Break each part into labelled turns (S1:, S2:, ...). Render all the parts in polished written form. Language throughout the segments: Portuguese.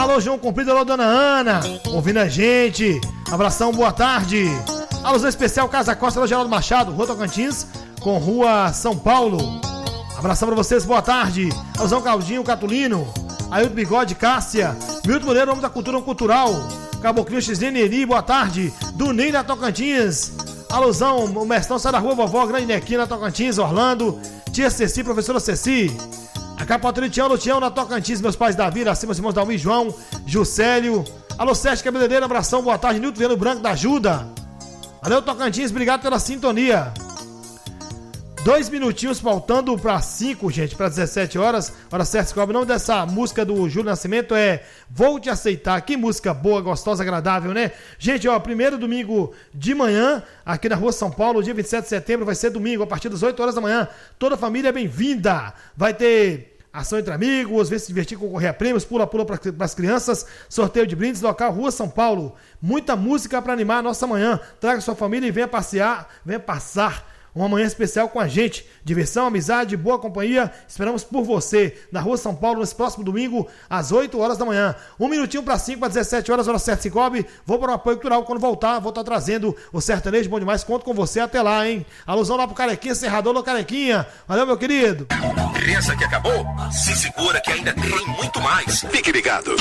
S1: Alô, João Comprido, alô, dona Ana, ouvindo a gente. Abração, boa tarde. Alusão especial Casa Costa, alô, Geraldo Machado, Rua Tocantins, com Rua São Paulo. Abração pra vocês, boa tarde. Alusão Claudinho, Catulino, Ailton Bigode, Cássia, Milton Moreira, Homem da Cultura Cultural, Caboclinho Xneri, boa tarde. Do Ney da Tocantins. Alusão, o Mestrão sai da Rua Vovó, Grande Nequina, Tocantins, Orlando. Tia Ceci, professora Ceci. A Capotrina Tião na Tocantins, meus pais Davi, acima os irmãos Dalmi, João, Juscelio. Alô, Sérgio Cabeleireiro, abração, boa tarde. Nilton Viano Branco da Ajuda. Valeu, Tocantins, obrigado pela sintonia. 2 minutinhos faltando para 5, gente, para 17 horas. Hora certa, o nome dessa música do Júlio Nascimento é Vou Te Aceitar. Que música boa, gostosa, agradável, né? Gente, ó, primeiro domingo de manhã, aqui na Rua São Paulo, dia 27 de setembro, vai ser domingo, a partir das 8 horas da manhã. Toda a família é bem-vinda. Vai ter ação entre amigos, ver se divertir, concorrer a prêmios, pula-pula para as crianças, sorteio de brindes, local Rua São Paulo. Muita música para animar a nossa manhã. Traga sua família e venha passear, venha passar uma manhã especial com a gente. Diversão, amizade, boa companhia. Esperamos por você na Rua São Paulo nesse próximo domingo, às 8 horas da manhã. 1 minutinho para 5, para 17 horas, hora certa, Cicobi. Vou para o apoio cultural. Quando voltar, vou estar trazendo o sertanejo bom demais. Conto com você até lá, hein? Alusão lá pro Carequinha, Serrador do Carequinha. Valeu, meu querido.
S2: Pensa que acabou? Se segura que ainda tem muito mais. Fique ligado.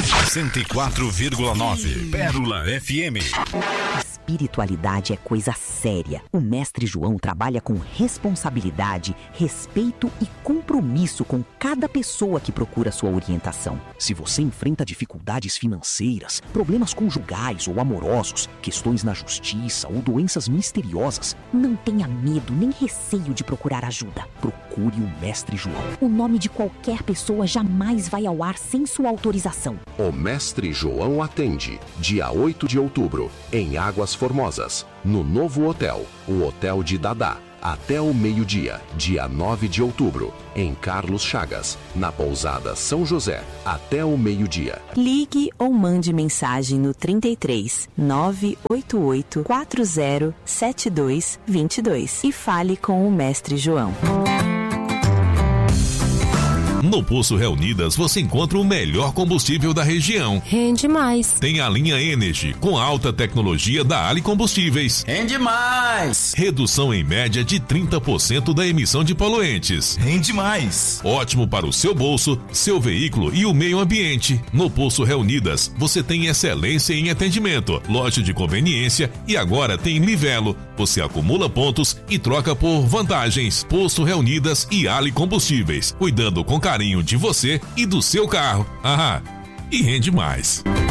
S2: 104,9 Pérola FM.
S3: Espiritualidade é coisa séria. O Mestre João trabalha com responsabilidade, respeito e compromisso com cada pessoa que procura sua orientação. Se você enfrenta dificuldades financeiras, problemas conjugais ou amorosos, questões na justiça ou doenças misteriosas, não tenha medo nem receio de procurar ajuda. Procure o Mestre João. O nome de qualquer pessoa jamais vai ao ar sem sua autorização.
S4: O Mestre João atende dia 8 de outubro, em Águas Formosas, no novo hotel, o Hotel de Dadá, até o meio-dia, dia 9 de outubro, em Carlos Chagas, na pousada São José, até o meio-dia.
S3: Ligue ou mande mensagem no 33 988 40 7222 e fale com o Mestre João.
S5: No Poço Reunidas você encontra o melhor combustível da região.
S6: Rende mais.
S5: Tem a linha Energy, com alta tecnologia da Ali Combustíveis.
S7: Rende mais.
S5: Redução em média de 30% da emissão de poluentes.
S7: Rende mais.
S5: Ótimo para o seu bolso, seu veículo e o meio ambiente. No Poço Reunidas você tem excelência em atendimento, loja de conveniência e agora tem Livelo. Você acumula pontos e troca por vantagens. Poço Reunidas e Ali Combustíveis, cuidando com carinho de você e do seu carro. E rende mais.